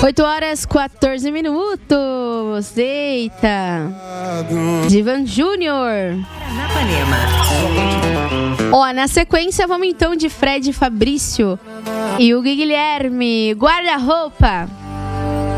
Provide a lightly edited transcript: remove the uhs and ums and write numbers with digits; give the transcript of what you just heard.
8h14. Eita. Divan Júnior. Ó, na sequência vamos então de Fred Fabrício e o Guilherme. Guarda-roupa.